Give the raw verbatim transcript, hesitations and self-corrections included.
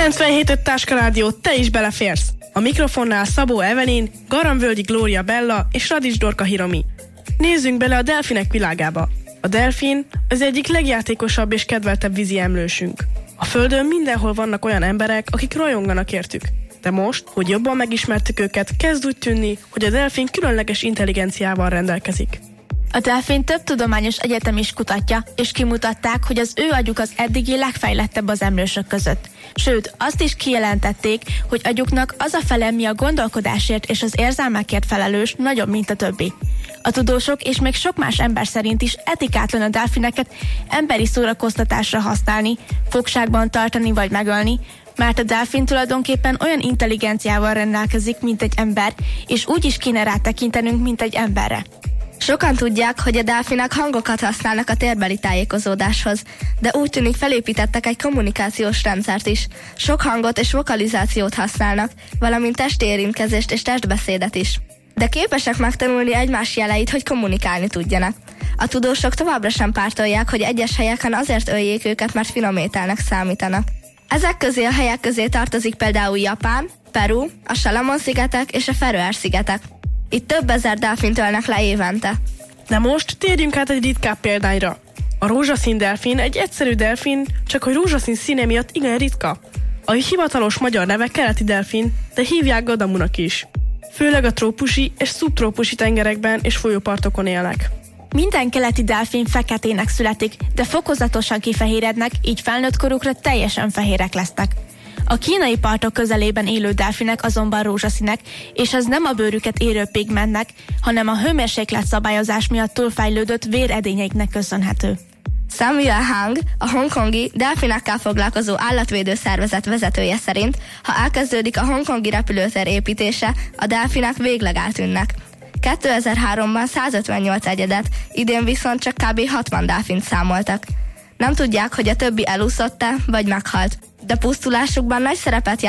kilencvenhét öt Táska Rádió, te is beleférsz! A mikrofonnál Szabó Evelyn, Garamvölgyi Glória Bella és Radics Dorka Hiromi. Nézzünk bele a delfinek világába. A delfin az egyik legjátékosabb és kedveltebb vízi emlősünk. A Földön mindenhol vannak olyan emberek, akik rajonganak értük. De most, hogy jobban megismertük őket, kezd úgy tűnni, hogy a delfin különleges intelligenciával rendelkezik. A delfin több tudományos egyetem is kutatja, és kimutatták, hogy az ő agyuk az eddigi legfejlettebb az emlősök között. Sőt, azt is kijelentették, hogy agyuknak az a fele, mi a gondolkodásért és az érzelmekért felelős, nagyobb, mint a többi. A tudósok és még sok más ember szerint is etikátlan a delfineket emberi szórakoztatásra használni, fogságban tartani vagy megölni, mert a delfin tulajdonképpen olyan intelligenciával rendelkezik, mint egy ember, és úgy is kéne rá tekintenünk, mint egy emberre. Sokan tudják, hogy a delfinek hangokat használnak a térbeli tájékozódáshoz, de úgy tűnik felépítettek egy kommunikációs rendszert is. Sok hangot és vokalizációt használnak, valamint testi érintkezést és testbeszédet is. De képesek megtanulni egymás jeleit, hogy kommunikálni tudjanak. A tudósok továbbra sem pártolják, hogy egyes helyeken azért öljék őket, mert finom ételnek számítanak. Ezek közé a helyek közé tartozik például Japán, Peru, a Salamon-szigetek és a Feröer-szigetek. Itt több ezer delfint ölnek le évente. De most térjünk át egy ritkább példányra. A rózsaszín delfin egy egyszerű delfin, csak hogy rózsaszín színe miatt igen ritka. A hivatalos magyar neve keleti delfin, de hívják gadamunak is. Főleg a trópusi és szubtrópusi tengerekben és folyópartokon élnek. Minden keleti delfin feketének születik, de fokozatosan kifehérednek, így felnőtt korukra teljesen fehérek lesznek. A kínai partok közelében élő delfinek azonban rózsaszínek, és ez nem a bőrüket érő pigmentnek, hanem a hőmérséklet szabályozás miatt túlfejlődött véredényeiknek köszönhető. Samuel Hang, a hongkongi delfinekkel foglalkozó állatvédő szervezet vezetője szerint, ha elkezdődik a hongkongi repülőtér építése, a delfinek végleg eltűnnek. kétezer-háromban százötvennyolc egyedet, idén viszont csak kb. hatvan delfint számoltak. Nem tudják, hogy a többi elúszott-e, vagy meghalt, de pusztulásukban nagy szerepet